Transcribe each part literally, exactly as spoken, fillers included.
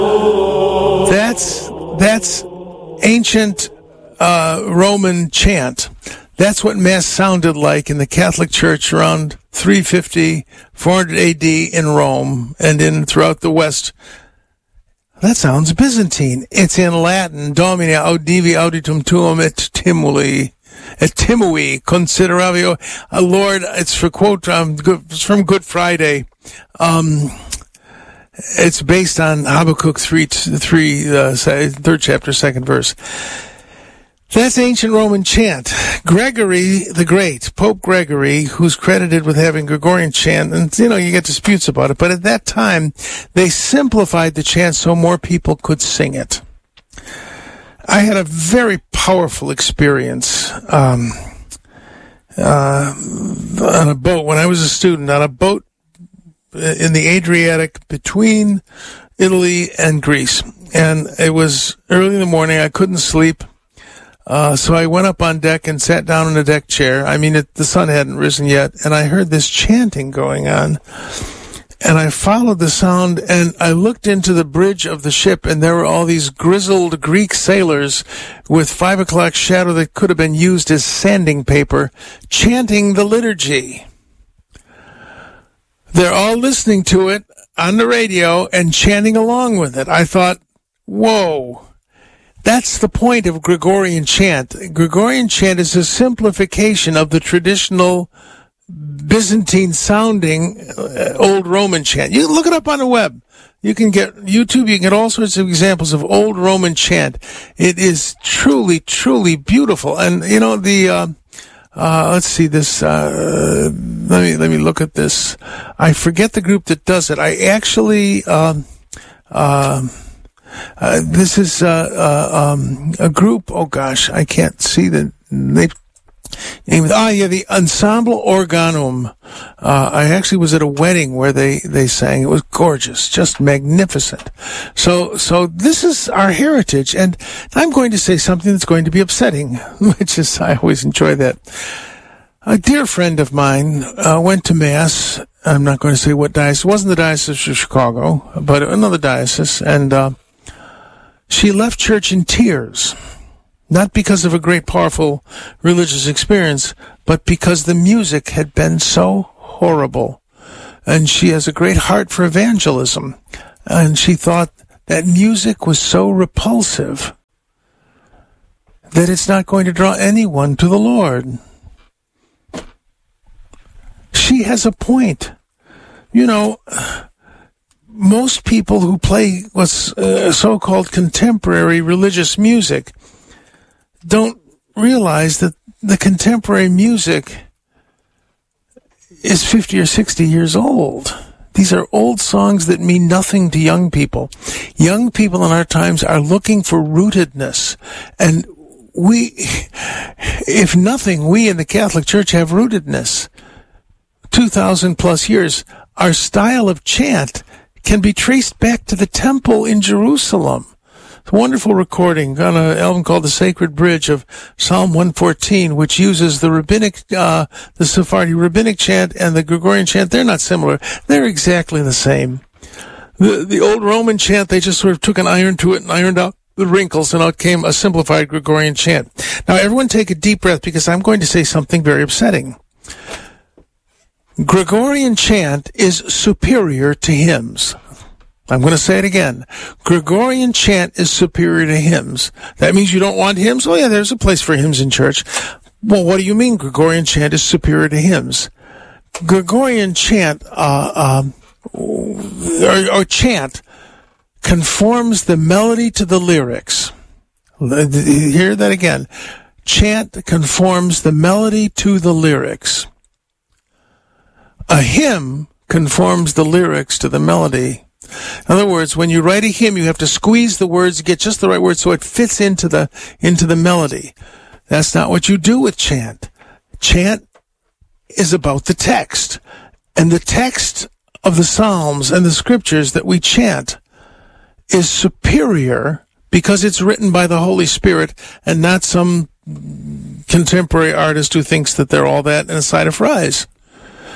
That's that's ancient uh, Roman chant. That's what Mass sounded like in the Catholic Church around three fifty, four hundred A D in Rome and in throughout the West. That sounds Byzantine. It's in Latin. Domine audivi auditum tuum et timuli. Et timui consideravio. Uh, Lord, it's for quote, um, good, it's from Good Friday. Um, it's based on Habakkuk three, three, uh, third chapter, second verse. That's ancient Roman chant. Gregory the Great, Pope Gregory, who's credited with having Gregorian chant, and, you know, you get disputes about it, but at that time, they simplified the chant so more people could sing it. I had a very powerful experience um, uh, on a boat when I was a student, on a boat in the Adriatic between Italy and Greece. And it was early in the morning. I couldn't sleep. Uh, so I went up on deck and sat down in a deck chair. I mean, it, the sun hadn't risen yet, and I heard this chanting going on. And I followed the sound, and I looked into the bridge of the ship, and there were all these grizzled Greek sailors with five o'clock shadow that could have been used as sanding paper, chanting the liturgy. They're all listening to it on the radio and chanting along with it. I thought, whoa. That's the point of Gregorian chant. Gregorian chant is a simplification of the traditional Byzantine-sounding uh, Old Roman chant. You can look it up on the web. You can get YouTube. You can get all sorts of examples of Old Roman chant. It is truly, truly beautiful. And you know the. Uh, uh, let's see this. Uh, let me let me look at this. I forget the group that does it. I actually. Um, uh, Uh, this is uh, uh, um, a group. Oh gosh, I can't see the name. Ah, yeah, the Ensemble Organum. Uh, I actually was at a wedding where they they sang. It was gorgeous, just magnificent. So, so this is our heritage, and I'm going to say something that's going to be upsetting, which is I always enjoy that. A dear friend of mine uh, went to Mass. I'm not going to say what diocese. It wasn't the Diocese of Chicago, but another diocese, and. Uh, She left church in tears, not because of a great, powerful religious experience, but because the music had been so horrible. And she has a great heart for evangelism. And she thought that music was so repulsive that it's not going to draw anyone to the Lord. She has a point. You know, most people who play what's uh, so-called contemporary religious music don't realize that the contemporary music is fifty or sixty years old. These are old songs that mean nothing to young people. Young people in our times are looking for rootedness. And we, if nothing, we in the Catholic Church have rootedness. two thousand plus years. Our style of chant can be traced back to the temple in Jerusalem. It's a wonderful recording on an album called The Sacred Bridge of Psalm one fourteen, which uses the rabbinic, uh, the Sephardi rabbinic chant and the Gregorian chant. They're not similar. They're exactly the same. The, the old Roman chant, they just sort of took an iron to it and ironed out the wrinkles, and out came a simplified Gregorian chant. Now, everyone take a deep breath, because I'm going to say something very upsetting. Gregorian chant is superior to hymns. I'm going to say it again. Gregorian chant is superior to hymns. That means you don't want hymns? Oh, yeah, there's a place for hymns in church. Well, what do you mean Gregorian chant is superior to hymns? Gregorian chant, uh, um, or, or chant, conforms the melody to the lyrics. Hear that again. Chant conforms the melody to the lyrics. A hymn conforms the lyrics to the melody. In other words, when you write a hymn, you have to squeeze the words, get just the right words so it fits into the into the melody. That's not what you do with chant. Chant is about the text. And the text of the Psalms and the scriptures that we chant is superior because it's written by the Holy Spirit and not some contemporary artist who thinks that they're all that in a side of fries.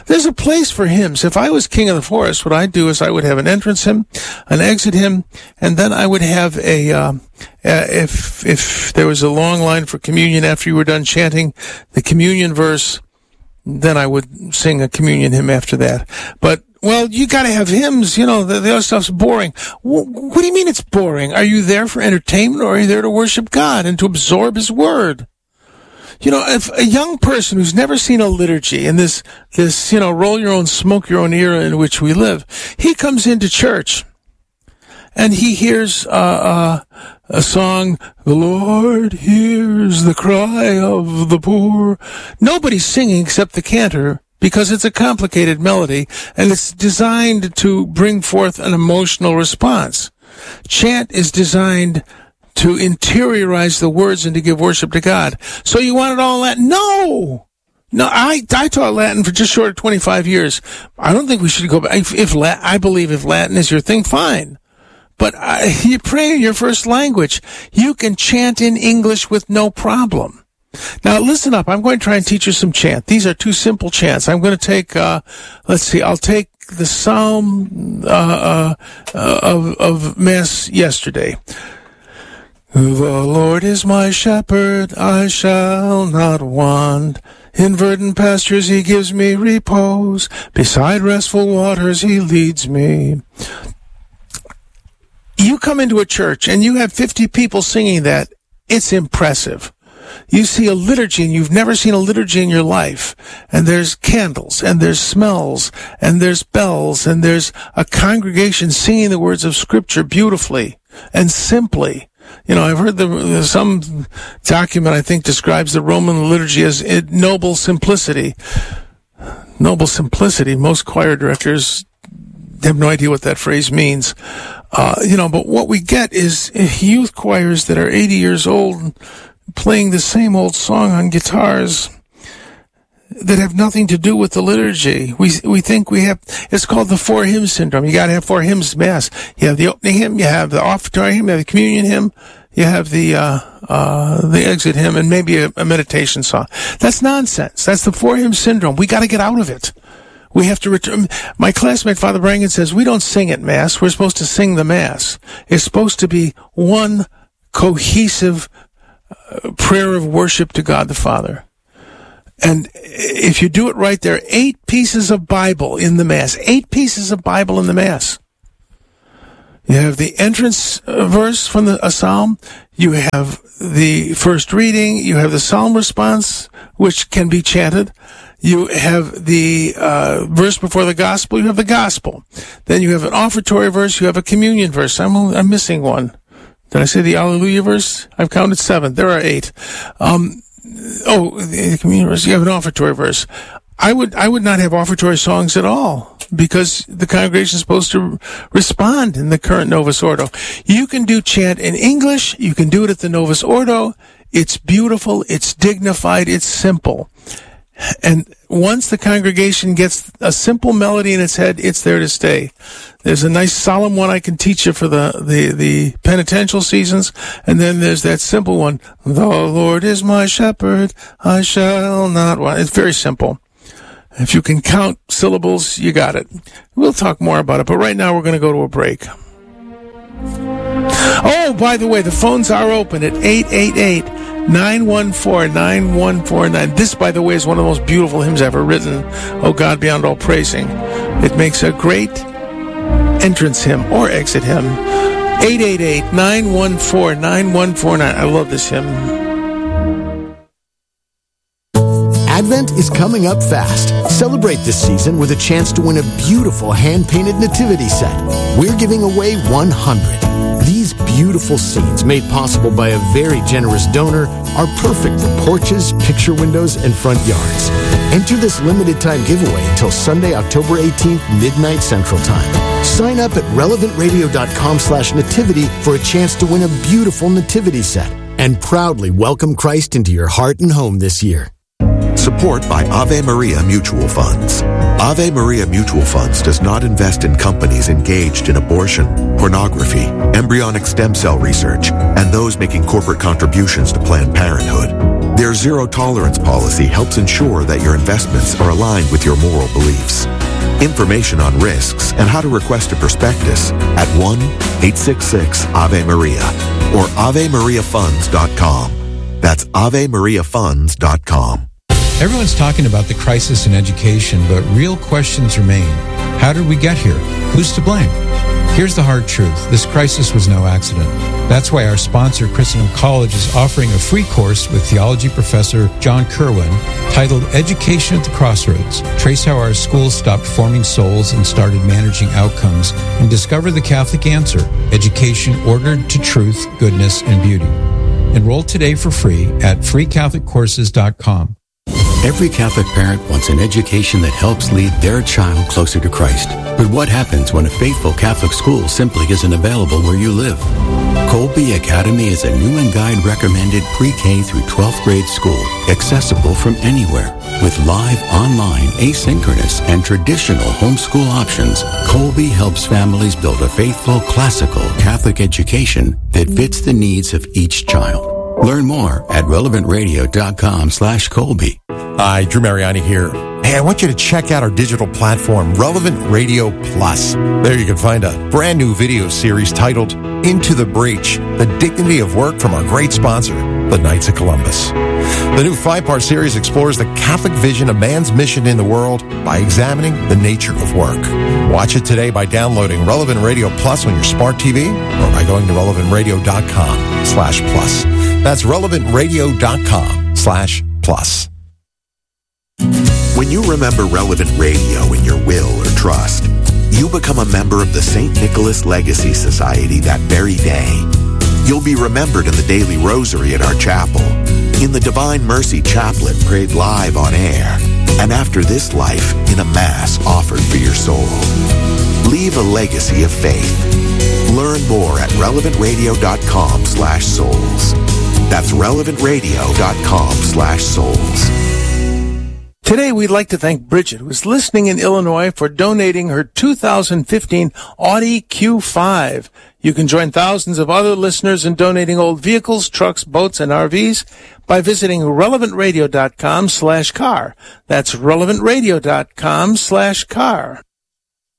There's a place for hymns. If I was king of the forest, what I'd do is I would have an entrance hymn, an exit hymn, and then I would have a, um, uh, if, if there was a long line for communion after you were done chanting the communion verse, then I would sing a communion hymn after that. But, well, you gotta have hymns, you know, the, the other stuff's boring. What, what do you mean it's boring? Are you there for entertainment, or are you there to worship God and to absorb His Word? You know, if a young person who's never seen a liturgy in this, this, you know, roll your own, smoke your own era in which we live, he comes into church and he hears, uh, uh, a song, "The Lord hears the cry of the poor." Nobody's singing except the cantor, because it's a complicated melody and it's designed to bring forth an emotional response. Chant is designed to interiorize the words and to give worship to God. So you want it all Latin? No! No, I, I taught Latin for just short of twenty-five years. I don't think we should go back. If, if La- I believe if Latin is your thing, fine. But uh, you pray in your first language. You can chant in English with no problem. Now, listen up. I'm going to try and teach you some chant. These are two simple chants. I'm going to take, uh, let's see, I'll take the Psalm uh, uh, of, of Mass yesterday. The Lord is my shepherd, I shall not want. In verdant pastures He gives me repose. Beside restful waters He leads me. You come into a church and you have fifty people singing that. It's impressive. You see a liturgy and you've never seen a liturgy in your life. And there's candles and there's smells and there's bells and there's a congregation singing the words of Scripture beautifully and simply. You know, I've heard the, some document I think describes the Roman liturgy as noble simplicity. Noble simplicity. Most choir directors have no idea what that phrase means. Uh, you know, but what we get is youth choirs that are eighty years old playing the same old song on guitars that have nothing to do with the liturgy. We we think we have, it's called the four hymn syndrome. You gotta have four hymns Mass. You have the opening hymn, you have the offertory hymn, you have the communion hymn, you have the, uh, uh, the exit hymn, and maybe a, a meditation song. That's nonsense. That's the four hymn syndrome. We gotta get out of it. We have to return. My classmate, Father Brangan, says we don't sing at Mass. We're supposed to sing the Mass. It's supposed to be one cohesive uh, prayer of worship to God the Father. And if you do it right, there are eight pieces of Bible in the Mass. Eight pieces of Bible in the Mass. You have the entrance verse from the, a psalm. You have the first reading. You have the psalm response, which can be chanted. You have the uh, verse before the gospel. You have the gospel. Then you have an offertory verse. You have a communion verse. I'm I'm missing one. Did I say the Alleluia verse? I've counted seven. There are eight. Um, oh, the communion verse. You have an offertory verse. I would I would not have offertory songs at all, because the congregation is supposed to respond in the current Novus Ordo. You can do chant in English. You can do it at the Novus Ordo. It's beautiful. It's dignified. It's simple. And once the congregation gets a simple melody in its head, it's there to stay. There's a nice solemn one I can teach you for the, the, the penitential seasons. And then there's that simple one. The Lord is my shepherd, I shall not want. It's very simple. If you can count syllables, you got it. We'll talk more about it, but right now we're going to go to a break. Oh, by the way, the phones are open at eight eight eight, nine one four, nine one four nine. This, by the way, is one of the most beautiful hymns ever written. Oh, God Beyond All Praising. It makes a great entrance hymn or exit hymn. eight eight eight, nine one four, nine one four nine. I love this hymn. Advent is coming up fast. Celebrate this season with a chance to win a beautiful hand-painted nativity set. We're giving away one hundred. These beautiful scenes, made possible by a very generous donor, are perfect for porches, picture windows, and front yards. Enter this limited time giveaway until Sunday, October eighteenth, midnight Central Time. Sign up at relevant radio dot com slash nativity for a chance to win a beautiful nativity set and proudly welcome Christ into your heart and home this year. Support by Ave Maria Mutual Funds. Ave Maria Mutual Funds does not invest in companies engaged in abortion, pornography, embryonic stem cell research, and those making corporate contributions to Planned Parenthood. Their zero-tolerance policy helps ensure that your investments are aligned with your moral beliefs. Information on risks and how to request a prospectus at one eight six six Ave Maria or ave maria funds dot com. That's ave maria funds dot com. Everyone's talking about the crisis in education, but real questions remain. How did we get here? Who's to blame? Here's the hard truth. This crisis was no accident. That's why our sponsor, Christendom College, is offering a free course with theology professor John Kerwin titled Education at the Crossroads. Trace how our schools stopped forming souls and started managing outcomes, and discover the Catholic answer: education ordered to truth, goodness, and beauty. Enroll today for free at free catholic courses dot com. Every Catholic parent wants an education that helps lead their child closer to Christ. But what happens when a faithful Catholic school simply isn't available where you live? Colby Academy is a new and guide recommended pre-K through twelfth grade school, accessible from anywhere. With live, online, asynchronous, and traditional homeschool options, Colby helps families build a faithful, classical Catholic education that fits the needs of each child. Learn more at relevant radio dot com slash Colby. Hi, Drew Mariani here. Hey, I want you to check out our digital platform, Relevant Radio Plus. There you can find a brand new video series titled Into the Breach, The Dignity of Work from our great sponsor, the Knights of Columbus. The new five-part series explores the Catholic vision of man's mission in the world by examining the nature of work. Watch it today by downloading Relevant Radio Plus on your smart T V or by going to relevant radio dot com slash plus. That's relevant radio dot com slash plus. When you remember Relevant Radio in your will or trust, you become a member of the Saint Nicholas Legacy Society that very day. You'll be remembered in the daily rosary at our chapel, in the Divine Mercy Chaplet prayed live on air, and after this life in a Mass offered for your soul. Leave a legacy of faith. Learn more at relevant radio dot com slash souls. That's relevant radio dot com slash souls. Today, we'd like to thank Bridget, who is listening in Illinois, for donating her two thousand fifteen Audi Q five. You can join thousands of other listeners in donating old vehicles, trucks, boats, and R Vs by visiting relevant radio dot com slash car. That's relevant radio dot com slash car.